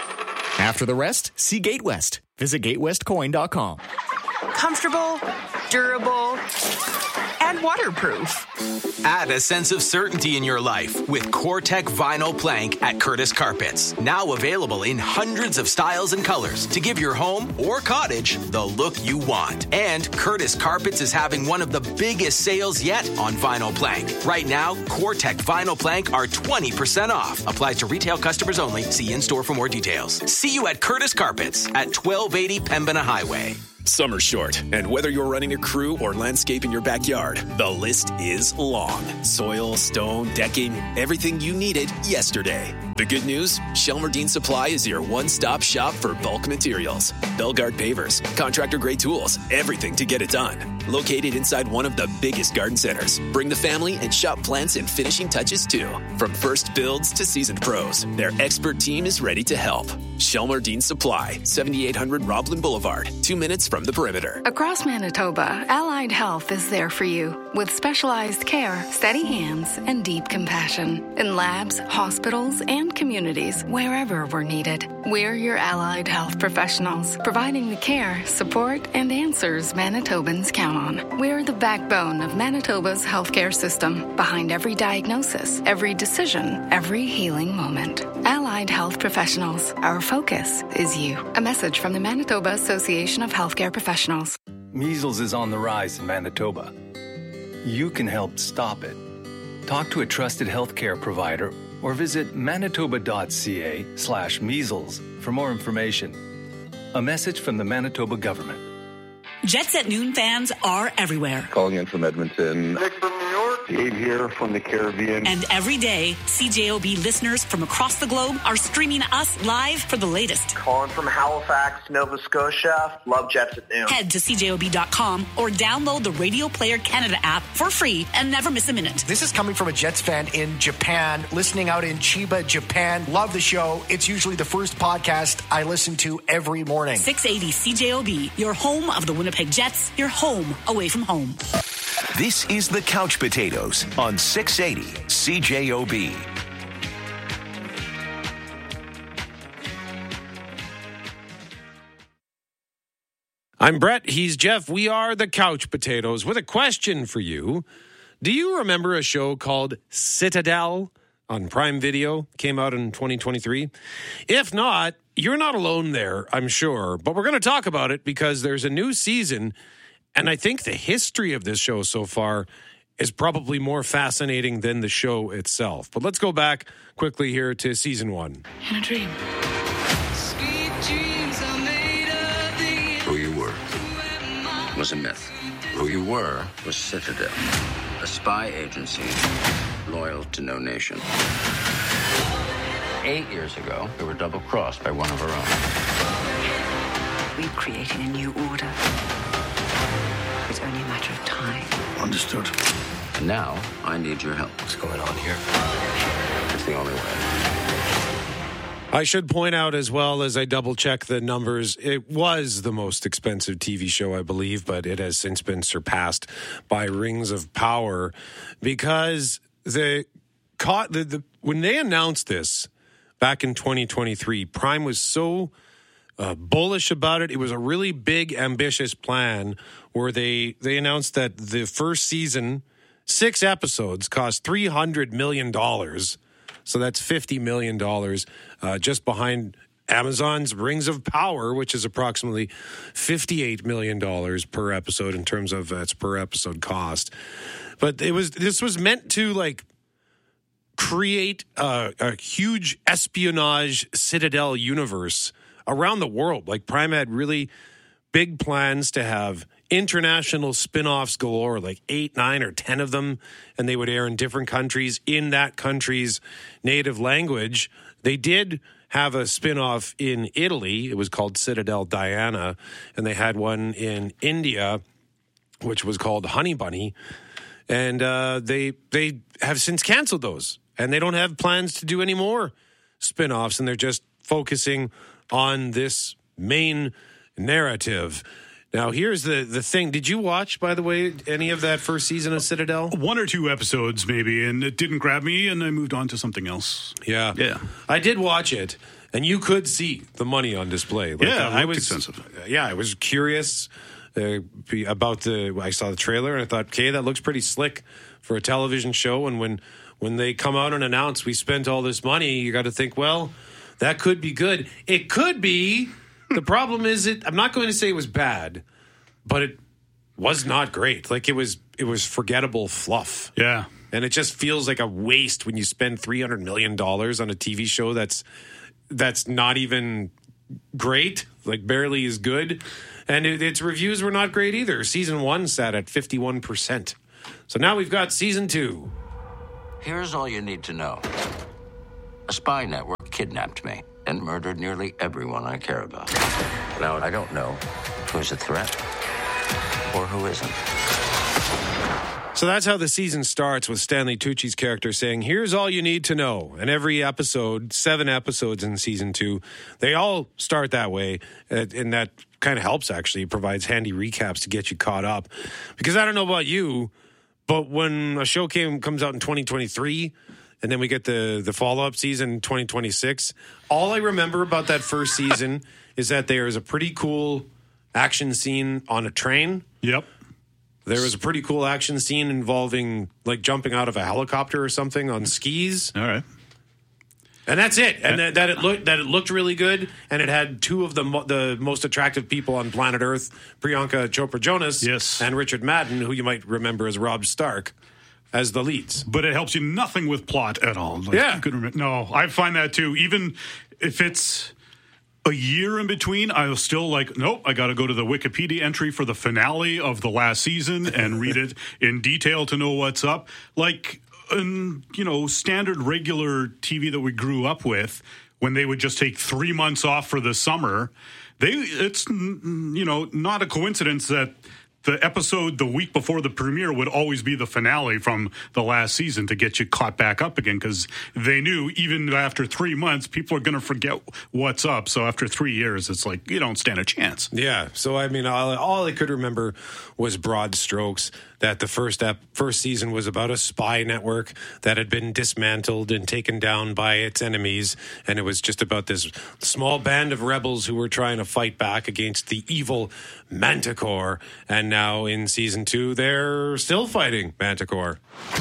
After the rest, see Gate West. Visit gate west coin dot com. Comfortable, durable, and waterproof. Add a sense of certainty in your life with CoreTech Vinyl Plank at Curtis Carpets. Now available in hundreds of styles and colors to give your home or cottage the look you want. And Curtis Carpets is having one of the biggest sales yet on vinyl plank. Right now, CoreTech Vinyl Plank are twenty percent off. Applies to retail customers only. See in-store for more details. See you at Curtis Carpets at twelve eighty Pembina Highway. Summer's short, and whether you're running a crew or landscaping your backyard, the list is long. Soil, stone, decking, everything you needed yesterday. The good news? Shelmerdine Supply is your one-stop shop for bulk materials. Belgard pavers, contractor-grade tools, everything to get it done. Located inside one of the biggest garden centers. Bring the family and shop plants and finishing touches too. From first builds to seasoned pros, their expert team is ready to help. Shelmerdine Supply, seventy-eight hundred Roblin Boulevard, two minutes from the perimeter. Across Manitoba, Allied Health is there for you with specialized care, steady hands, and deep compassion in labs, hospitals, and communities wherever we're needed. We're your Allied Health professionals, providing the care, support, and answers Manitobans count on. We're the backbone of Manitoba's healthcare system, behind every diagnosis, every decision, every healing moment. Allied Health Professionals, our focus is you. A message from the Manitoba Association of Healthcare Professionals. Measles is on the rise in Manitoba. You can help stop it. Talk to a trusted healthcare provider or visit manitoba.ca slash measles for more information. A message from the Manitoba government. Jets at Noon fans are everywhere. Calling in from Edmonton. Nick from New York. Dave here from the Caribbean. And every day, C J O B listeners from across the globe are streaming us live for the latest. Calling from Halifax, Nova Scotia. Love Jets at Noon. Head to C J O B dot com or download the Radio Player Canada app for free and never miss a minute. This is coming from a Jets fan in Japan, listening out in Chiba, Japan. Love the show. It's usually the first podcast I listen to every morning. six eighty C J O B, your home of the Winnipeg Jets, your home away from home. This is the Couch Potatoes on six eighty C J O B. I'm Brett. He's Jeff. We are the Couch Potatoes with a question for you. Do you remember a show called Citadel on Prime Video? Came out in twenty twenty-three. If not, you're not alone there, I'm sure. But we're going to talk about it because there's a new season. And I think the history of this show so far is probably more fascinating than the show itself. But let's go back quickly here to season one. In a dream. Who you were was a myth. Who you were was Citadel, a spy agency loyal to no nation. Eight years ago, we were double-crossed by one of our own. We're creating a new order. It's only a matter of time. Understood. And now, I need your help. What's going on here? It's the only way. I should point out as well as I double-check the numbers, it was the most expensive T V show, I believe, but it has since been surpassed by Rings of Power because the, the, the when they announced this back in twenty twenty-three, Prime was so uh, bullish about it. It was a really big, ambitious plan where they, they announced that the first season, six episodes, cost three hundred million dollars. So that's fifty million dollars, uh, just behind Amazon's Rings of Power, which is approximately fifty-eight million dollars per episode in terms of its per episode cost. But it was this was meant to like create a, a huge espionage Citadel universe around the world. Like Prime had really big plans to have international spin-offs galore, like eight, nine, or ten of them, and they would air in different countries in that country's native language. They did have a spin-off in Italy. It was called Citadel Diana, and they had one in India, which was called Honey Bunny, and uh, they they have since canceled those, and they don't have plans to do any more spin-offs, and they're just focusing on this main narrative. Now, here's the, the thing. Did you watch, by the way, any of that first season of Citadel? One or two episodes, maybe, and it didn't grab me, and I moved on to something else. Yeah. Yeah. I did watch it, and you could see the money on display. Like, yeah, it I was expensive. Yeah, I was curious uh, be about the. I saw the trailer and I thought, okay, that looks pretty slick for a television show. And when when they come out and announce we spent all this money, you got to think, well, that could be good. It could be. The problem is, it. I'm not going to say it was bad, but it was not great. Like it was, it was forgettable fluff. Yeah. And it just feels like a waste when you spend three hundred million dollars on a T V show that's that's not even great, like barely as good. And it, its reviews were not great either. Season one sat at fifty-one percent. So now we've got season two. Here's all you need to know. A spy network kidnapped me and murdered nearly everyone I care about. Now, I don't know who's a threat or who isn't. So that's how the season starts, with Stanley Tucci's character saying, here's all you need to know. And every episode, seven episodes in season two, they all start that way. And that kind of helps, actually. It provides handy recaps to get you caught up. Because I don't know about you, but when a show came comes out in twenty twenty-three, and then we get the, the follow-up season in twenty twenty-six, all I remember about that first season is that there is a pretty cool action scene on a train. Yep. There was a pretty cool action scene involving, like, jumping out of a helicopter or something on skis. All right. And that's it. And that, that it looked that it looked really good, and it had two of the mo- the most attractive people on planet Earth, Priyanka Chopra Jonas, yes, and Richard Madden, who you might remember as Robb Stark, as the leads. But it helps you nothing with plot at all. Like, yeah. You could rem- no, I find that too. Even if it's a year in between, I was still like, nope, I got to go to the Wikipedia entry for the finale of the last season and read it in detail to know what's up. Like, um, you know, standard regular T V that we grew up with, when they would just take three months off for the summer, they it's, you know, not a coincidence that the episode the week before the premiere would always be the finale from the last season to get you caught back up again, because they knew even after three months, people are going to forget what's up. So after three years, it's like, you don't stand a chance. Yeah. So, I mean, all, all I could remember was broad strokes, that the first ep- first season was about a spy network that had been dismantled and taken down by its enemies. And it was just about this small band of rebels who were trying to fight back against the evil Manticore. And now in season two, they're still fighting Manticore.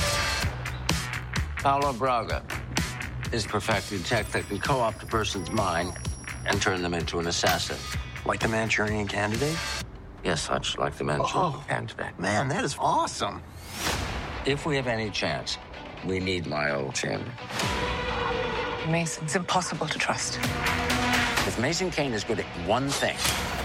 Paulo Braga is perfecting tech that can co-opt a person's mind and turn them into an assassin. Like the Manchurian Candidate? Yes, much like the Manchurian Oh, Candidate. Man, that is awesome. If we have any chance, we need my old chamber. Mason's impossible to trust. If Mason Kane is good at one thing,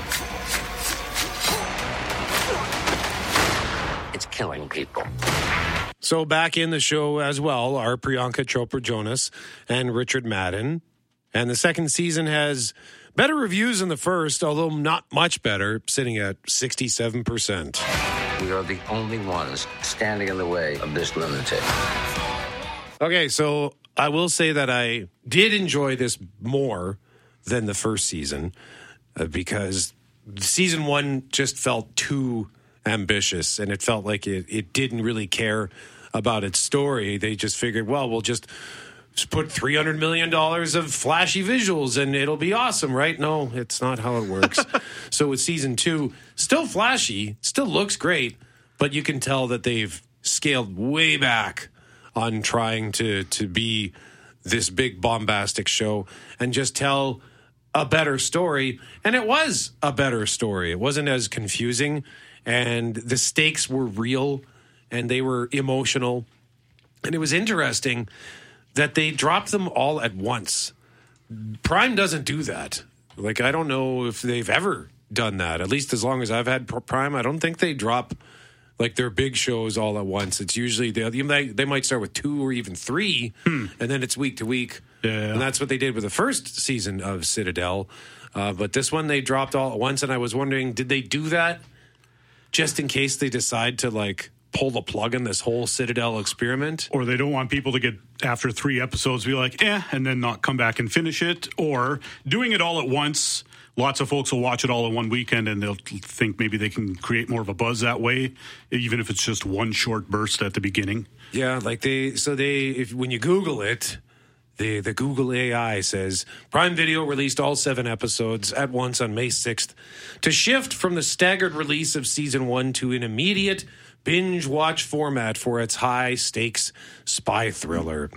it's killing people. So back in the show as well are Priyanka Chopra Jonas and Richard Madden. And the second season has better reviews than the first, although not much better, sitting at sixty-seven percent. We are the only ones standing in the way of this lunatic. Okay, so I will say that I did enjoy this more than the first season uh, because season one just felt too ambitious, and it felt like it, it didn't really care about its story. They just figured, well, we'll just put three hundred million dollars of flashy visuals and it'll be awesome, right? No, it's not how it works. So with season two, still flashy, still looks great, but you can tell that they've scaled way back on trying to, to be this big bombastic show and just tell a better story. And it was a better story. It wasn't as confusing, and the stakes were real and they were emotional. And it was interesting that they dropped them all at once. Prime doesn't do that. Like, I don't know if they've ever done that. At least as long as I've had Prime, I don't think they drop like their big shows all at once. It's usually they they, they might start with two or even three, hmm. and then it's week to week. Yeah. And that's what they did with the first season of Citadel. Uh, but this one they dropped all at once, and I was wondering, did they do that just in case they decide to like pull the plug on this whole Citadel experiment? Or they don't want people to get, after three episodes, be like, eh, and then not come back and finish it. Or doing it all at once, lots of folks will watch it all in one weekend and they'll think maybe they can create more of a buzz that way, even if it's just one short burst at the beginning. Yeah, like they, so they, if when you Google it, The, the Google A I says Prime Video released all seven episodes at once on May sixth to shift from the staggered release of season one to an immediate binge watch format for its high stakes spy thriller.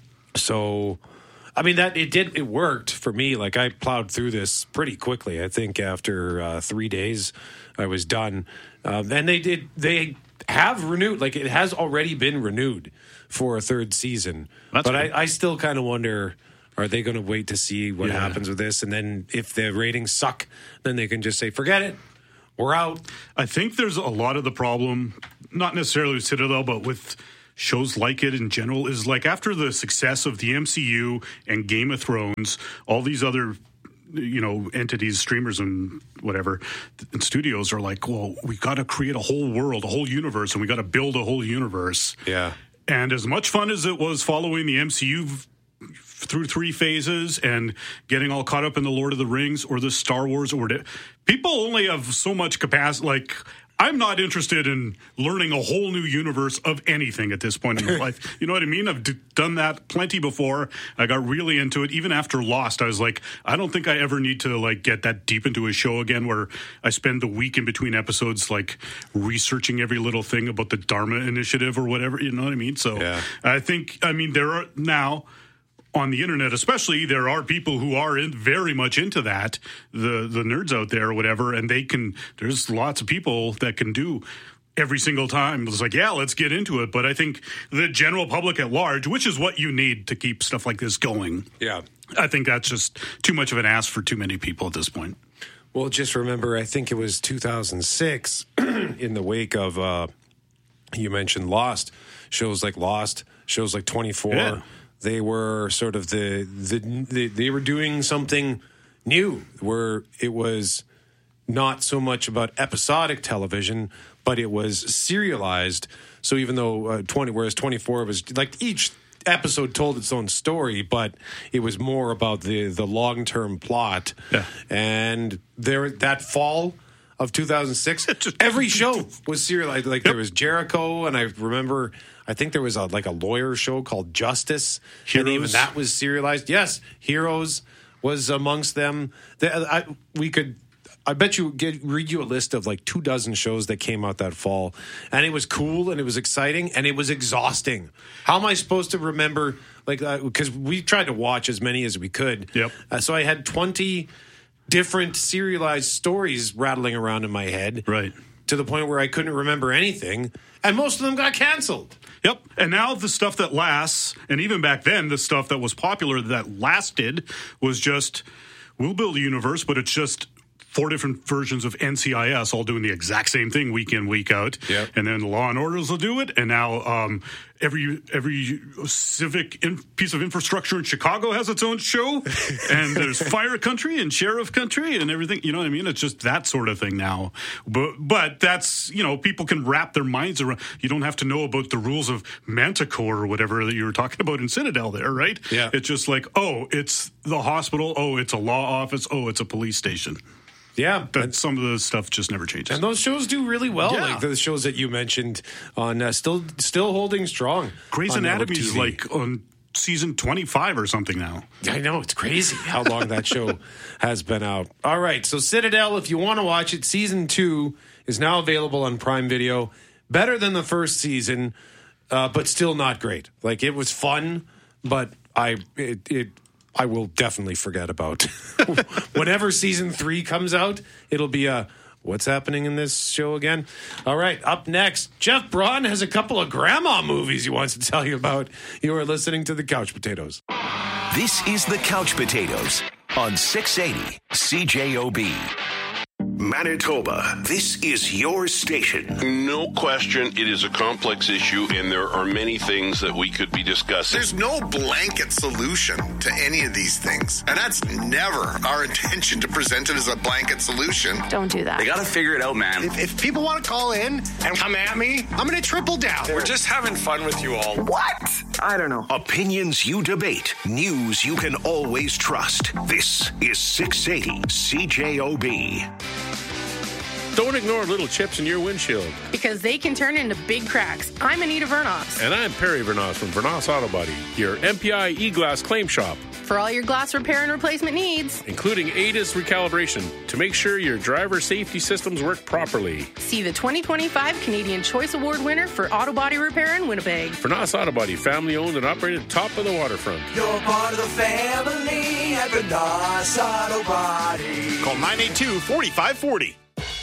So, I mean, that it did, it worked for me. Like, I plowed through this pretty quickly. I think after uh, three days, I was done. Um, and they did, they have renewed, like, it has already been renewed for a third season. That's but I, I still kind of wonder, are they going to wait to see what yeah. happens with this? And then if the ratings suck, then they can just say, forget it, we're out. I think there's a lot of the problem, not necessarily with Citadel, but with shows like it in general, is like after the success of the M C U and Game of Thrones, all these other, you know, entities, streamers and whatever, and studios are like, well, we got to create a whole world, a whole universe, and we got to build a whole universe. Yeah. And as much fun as it was following the M C U f- through three phases and getting all caught up in the Lord of the Rings or the Star Wars or whatever, people only have so much capacity. Like, I'm not interested in learning a whole new universe of anything at this point in my life. You know what I mean? I've d- done that plenty before. I got really into it. Even after Lost, I was like, I don't think I ever need to like get that deep into a show again where I spend the week in between episodes like researching every little thing about the Dharma Initiative or whatever. You know what I mean? So yeah. I think, I mean, there are now on the internet, especially, there are people who are in very much into that, the the nerds out there or whatever, and they can, there's lots of people that can do every single time. It's like, yeah, let's get into it. But I think the general public at large, which is what you need to keep stuff like this going. Yeah. I think that's just too much of an ask for too many people at this point. Well, just remember, I think it was two thousand six in the wake of, uh, you mentioned Lost, shows like Lost, shows like twenty-four. Yeah. They were sort of the, the, the, they were doing something new where it was not so much about episodic television, but it was serialized. So even though uh, twenty, whereas twenty-four was like each episode told its own story, but it was more about the, the long-term plot. Yeah. And there, that fall of two thousand six, every show was serialized. Like yep. There was Jericho, and I remember, I think there was a, like a lawyer show called Justice, Heroes. And even that was serialized. Yes, Heroes was amongst them. The, I, we could, I bet you, get, read you a list of like two dozen shows that came out that fall, and it was cool, and it was exciting, and it was exhausting. How am I supposed to remember, like, because uh, we tried to watch as many as we could. Yep. Uh, so I had twenty different serialized stories rattling around in my head. Right. To the point where I couldn't remember anything. And most of them got canceled. Yep. And now the stuff that lasts, and even back then, the stuff that was popular that lasted was just, we'll build a universe, but it's just four different versions of N C I S all doing the exact same thing week in, week out. Yep. And then Law and Orders will do it. And now um, every every civic in, piece of infrastructure in Chicago has its own show. And there's Fire Country and Sheriff Country and everything. You know what I mean? It's just that sort of thing now. But, but that's, you know, people can wrap their minds around. You don't have to know about the rules of Manticore or whatever that you were talking about in Citadel there, right? Yeah. It's just like, oh, it's the hospital. Oh, it's a law office. Oh, it's a police station. Yeah, but some of the stuff just never changes. And those shows do really well. Yeah. Like the shows that you mentioned on uh, still still holding strong. Grey's Anatomy is like on season twenty-five or something now. I know, it's crazy how long that show has been out. All right, so Citadel, if you want to watch it, season two is now available on Prime Video. Better than the first season, uh, but still not great. Like, it was fun, but I it, it I will definitely forget about. Whenever season three comes out, it'll be a, what's happening in this show again? All right, up next, Jeff Braun has a couple of grandma movies he wants to tell you about. You are listening to The Couch Potatoes. This is The Couch Potatoes on six eighty C J O B. Manitoba, this is your station. No question, it is a complex issue, and there are many things that we could be discussing. There's no blanket solution to any of these things, and that's never our intention to present it as a blanket solution. Don't do that. They got to figure it out, man. If, if people want to call in and come at me, I'm going to triple down. We're just having fun with you all. What? I don't know. Opinions you debate, news you can always trust. This is six eighty C J O B. Don't ignore little chips in your windshield. Because they can turn into big cracks. I'm Anita Vernos. And I'm Perry Vernos from Vernos Auto Body, your M P I e-glass claim shop. For all your glass repair and replacement needs. Including A D A S recalibration to make sure your driver safety systems work properly. See the twenty twenty-five Canadian Choice Award winner for auto body repair in Winnipeg. Vernos Auto Body, family owned and operated top of the waterfront. You're part of the family at Vernos Auto Body. Call nine eight two, four five four zero.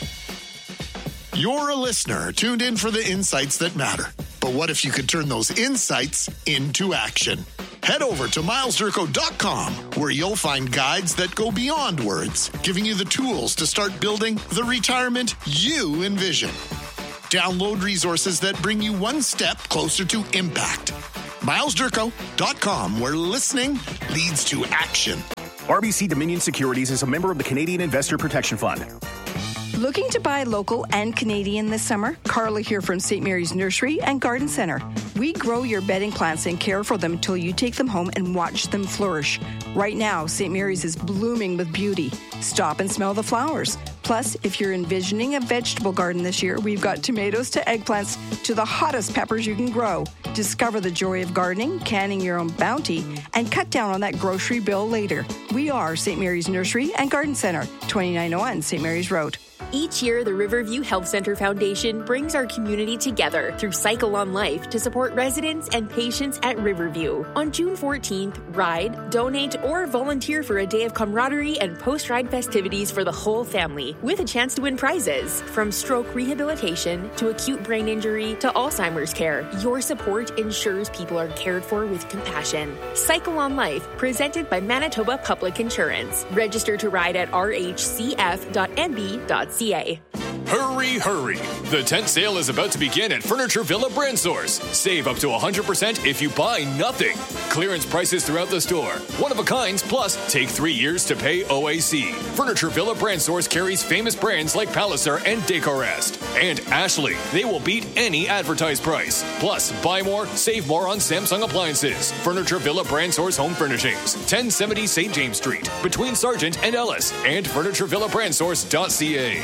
You're a listener tuned in for the insights that matter. But what if you could turn those insights into action? Head over to miles durko dot com, where you'll find guides that go beyond words, giving you the tools to start building the retirement you envision. Download resources that bring you one step closer to impact. miles durko dot com, where listening leads to action. R B C Dominion Securities is a member of the Canadian Investor Protection Fund. Looking to buy local and Canadian this summer? Carla here from Saint Mary's Nursery and Garden Center. We grow your bedding plants and care for them until you take them home and watch them flourish. Right now, Saint Mary's is blooming with beauty. Stop and smell the flowers. Plus, if you're envisioning a vegetable garden this year, we've got tomatoes to eggplants to the hottest peppers you can grow. Discover the joy of gardening, canning your own bounty, and cut down on that grocery bill later. We are Saint Mary's Nursery and Garden Center, twenty-nine oh one Saint Mary's Road. Each year, the Riverview Health Center Foundation brings our community together through Cycle on Life to support residents and patients at Riverview. On June fourteenth, ride, donate, or volunteer for a day of camaraderie and post-ride festivities for the whole family, with a chance to win prizes. From stroke rehabilitation to acute brain injury to Alzheimer's care, your support ensures people are cared for with compassion. Cycle on Life, presented by Manitoba Public Insurance. Register to ride at r h c f dot n b dot c a. Hurry, hurry. The tent sale is about to begin at Furniture Villa Brand Source. Save up to one hundred percent if you buy nothing. Clearance prices throughout the store. One of a kinds, plus take three years to pay O A C. Furniture Villa Brand Source carries famous brands like Palliser and Decorest. And Ashley. They will beat any advertised price. Plus, buy more, save more on Samsung appliances. Furniture Villa Brand Source Home Furnishings. ten seventy Saint James Street, between Sargent and Ellis. And furniture villa brand source dot c a.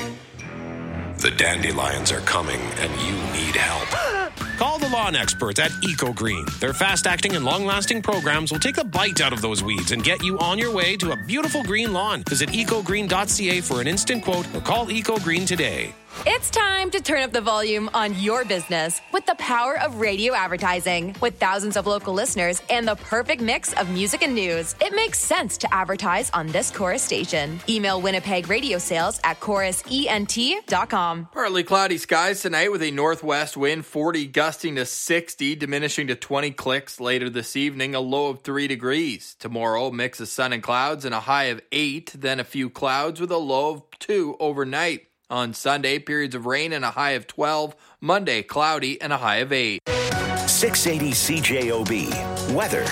The dandelions are coming, and you need help. Call the lawn experts at EcoGreen. Their fast-acting and long-lasting programs will take the bite out of those weeds and get you on your way to a beautiful green lawn. Visit eco green dot c a for an instant quote or call EcoGreen today. It's time to turn up the volume on your business with the power of radio advertising. With thousands of local listeners and the perfect mix of music and news, it makes sense to advertise on this Chorus station. Email Winnipeg Radio Sales at chorus ent dot com. Partly cloudy skies tonight with a northwest wind, forty gusting to sixty, diminishing to twenty clicks later this evening, a low of three degrees. Tomorrow, mix of sun and clouds and a high of eight, then a few clouds with a low of two overnight. On Sunday, periods of rain and a high of twelve. Monday, cloudy and a high of eight. six eighty C J O B. Weather.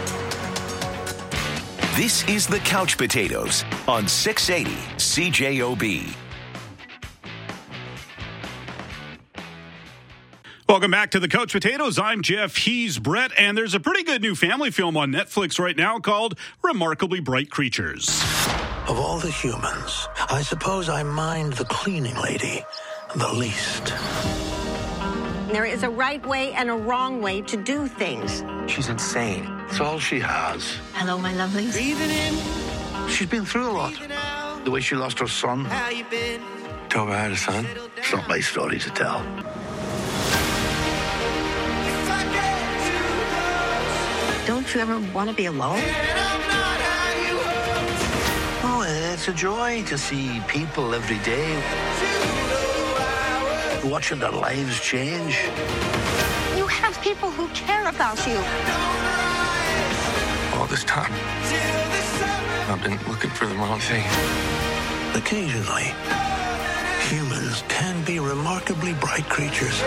This is the Couch Potatoes on six eighty C J O B. Welcome back to the Couch Potatoes. I'm Jeff. He's Brett. And there's a pretty good new family film on Netflix right now called Remarkably Bright Creatures. Of all the humans, I suppose I mind the cleaning lady the least. There is a right way and a wrong way to do things. She's insane. It's all she has. Hello, my lovelies. Breathing in. She's been through a lot. The way she lost her son. How you been? Toba had a son. It's not my story to tell. Don't you ever want to be alone? Oh, it's a joy to see people every day. Watching their lives change. You have people who care about you. All this time, I've been looking for the wrong thing. Occasionally, humans can be remarkably bright creatures.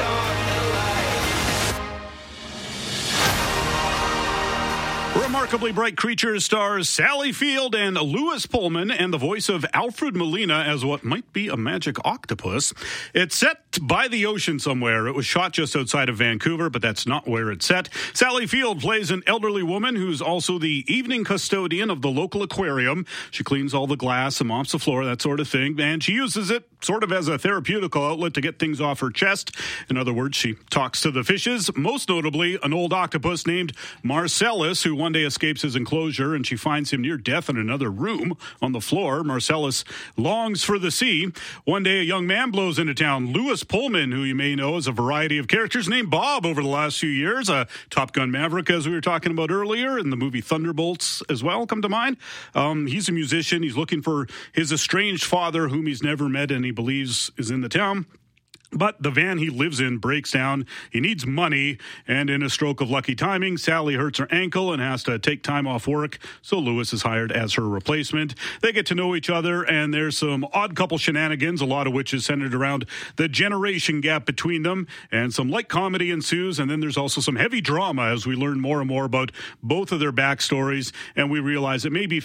Remarkably Bright Creatures stars Sally Field and Lewis Pullman and the voice of Alfred Molina as what might be a magic octopus. It's set It's by the ocean somewhere. It was shot just outside of Vancouver, but that's not where it's set. Sally Field plays an elderly woman who's also the evening custodian of the local aquarium. She cleans all the glass and mops the floor, that sort of thing, and she uses it sort of as a therapeutical outlet to get things off her chest. In other words, she talks to the fishes, most notably an old octopus named Marcellus, who one day escapes his enclosure, and she finds him near death in another room on the floor. Marcellus longs for the sea. One day, a young man blows into town, Lewis Pullman, who you may know as a variety of characters named Bob over the last few years. Uh, Top Gun Maverick, as we were talking about earlier, and the movie Thunderbolts as well come to mind. Um, he's a musician. He's looking for his estranged father, whom he's never met and he believes is in the town. But the van he lives in breaks down. He needs money, and in a stroke of lucky timing, Sally hurts her ankle and has to take time off work, so Lewis is hired as her replacement. They get to know each other, and there's some odd couple shenanigans, a lot of which is centered around the generation gap between them, and some light comedy ensues, and then there's also some heavy drama as we learn more and more about both of their backstories, and we realize it may be